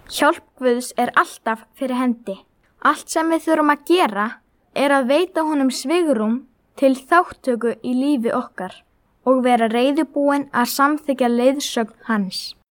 Hjálp Guðs alltaf fyrir hendi. Allt sem við þurfum að gera að veita honum svigrúm til þátttöku í lífi okkar og vera reiðubúin að samþykkja leiðsögn hans.